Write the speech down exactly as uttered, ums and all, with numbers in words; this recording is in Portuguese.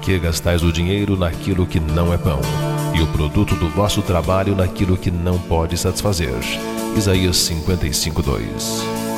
que gastais o dinheiro naquilo que não é pão, e o produto do vosso trabalho naquilo que não pode satisfazer. Isaías cinquenta e cinco, dois.